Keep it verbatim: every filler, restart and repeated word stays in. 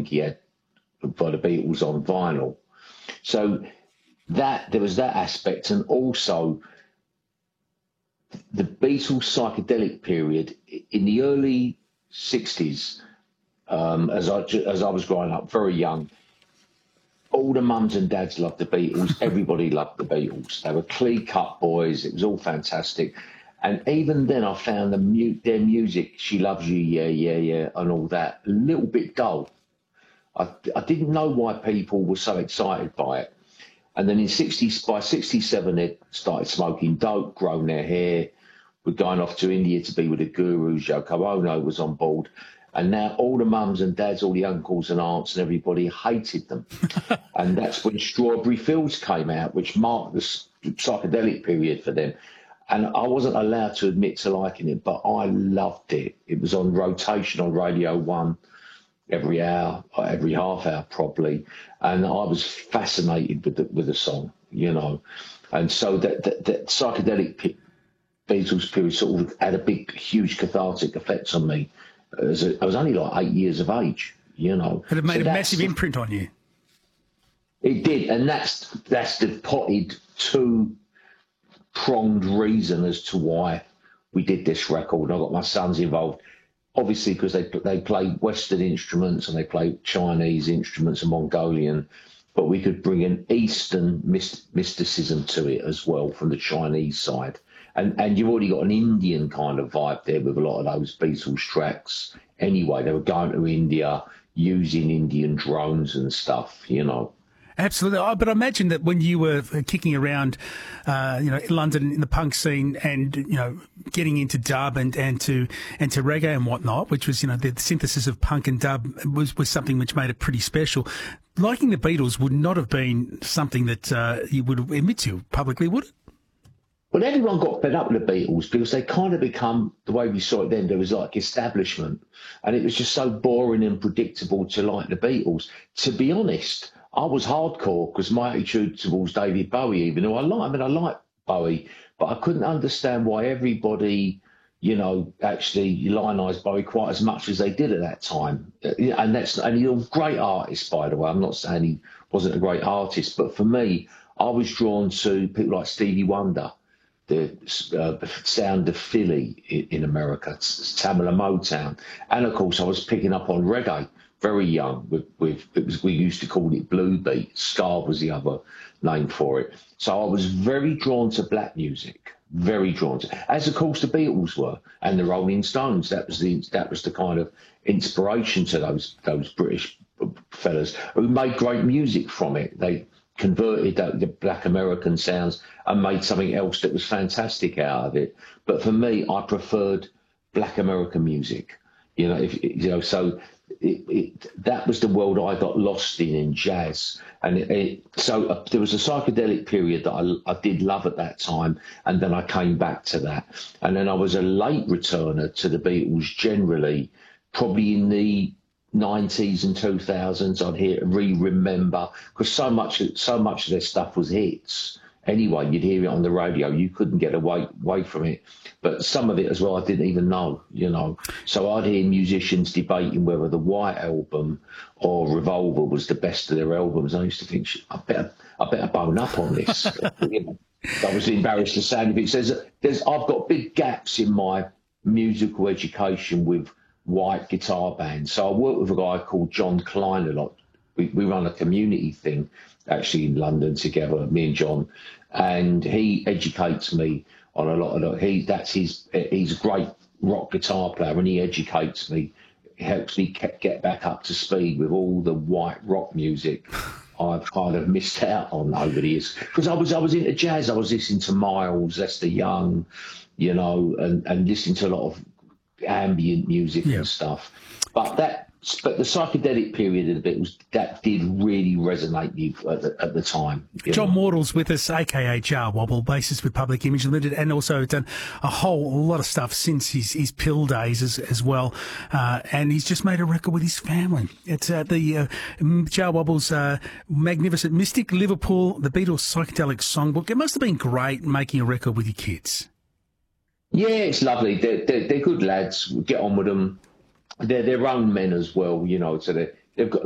think he had by the Beatles on vinyl. So that there was that aspect, and also the Beatles psychedelic period in the early sixties. Um, as I as I was growing up, very young, all the mums and dads loved the Beatles. Everybody loved the Beatles. They were clean-cut boys. It was all fantastic. And even then, I found the mu- their music, "She Loves You," "Yeah, Yeah, Yeah," and all that, a little bit dull. I, I didn't know why people were so excited by it. And then in sixties, by sixty-seven, they started smoking dope, growing their hair. We're going off to India to be with the gurus. Yoko Ono was on board. And now all the mums and dads, all the uncles and aunts and everybody hated them. And that's when Strawberry Fields came out, which marked the psychedelic period for them. And I wasn't allowed to admit to liking it, but I loved it. It was on rotation on Radio One every hour, every half hour probably. And I was fascinated with the, with the song, you know. And so that, that, that psychedelic Beatles period sort of had a big, huge cathartic effect on me. As a, I was only like eight years of age, you know. But it made so a massive the, imprint on you. It did, and that's that's the potted two-pronged reason as to why we did this record. I got my sons involved, obviously because they they play Western instruments and they play Chinese instruments and Mongolian, but we could bring an Eastern mysticism to it as well from the Chinese side. And and you've already got an Indian kind of vibe there with a lot of those Beatles tracks. Anyway, they were going to India using Indian drones and stuff, you know. Absolutely. But I imagine that when you were kicking around, uh, you know, in London in the punk scene and, you know, getting into dub and, and to and to reggae and whatnot, which was, you know, the synthesis of punk and dub was, was something which made it pretty special. Liking the Beatles would not have been something that uh, you would admit to publicly, would it? Well, everyone got fed up with the Beatles because they kind of become, the way we saw it then, there was like establishment. And it was just so boring and predictable to like the Beatles. To be honest, I was hardcore because my attitude towards David Bowie, even though I like, I mean, I like Bowie, but I couldn't understand why everybody, you know, actually lionised Bowie quite as much as they did at that time. And that's, and he's a great artist, by the way. I'm not saying he wasn't a great artist, but for me, I was drawn to people like Stevie Wonder, the uh, sound of Philly in, in America, Tamla Motown. And of course, I was picking up on reggae very young with, with it was, we used to call it blue beat. Ska was the other name for it. So I was very drawn to black music, very drawn to, as of course the Beatles were and the Rolling Stones. That was the, that was the kind of inspiration to those, those British fellas who made great music from it. They converted the black American sounds and made something else that was fantastic out of it. But for me, I preferred black American music, you know, if, you know, so it, it, that was the world I got lost in, in jazz. And it, it, so uh, there was a psychedelic period that I, I did love at that time. And then I came back to that. And then I was a late returner to the Beatles generally, probably in the nineties and two thousands. I'd hear re-remember because so much so much of their stuff was hits anyway. You'd hear it on the radio, you couldn't get away away from it, but some of it as well I didn't even know, you know. So I'd hear musicians debating whether the White Album or Revolver was the best of their albums. I used to think, I better I better bone up on this. You know, I was embarrassed to say anything. There's, there's I've got big gaps in my musical education with white guitar band. So I work with a guy called John Klein a lot. We, we run a community thing actually in London together, me and John, and he educates me on a lot of he that's his he's a great rock guitar player and he educates me, helps me get back up to speed with all the white rock music I've kind of missed out on over the years. Because I was I was into jazz, I was listening to Miles, Lester Young, you know, and, and listening to a lot of ambient music yeah. and stuff, but that but the psychedelic period of the Beatles, that did really resonate me at the, at the time. John Wardle's with us, aka Jar Wobble, bassist with Public Image Limited, and also done a whole lot of stuff since his, his Pill days as, as well. Uh, and he's just made a record with his family. It's uh, the uh, Jar Wobble's uh, magnificent Mystic Liverpool, the Beatles psychedelic songbook. It must have been great making a record with your kids. Yeah, it's lovely. They're, they're, they're good lads. We get on with them. They're their own men as well, you know, so they, they've got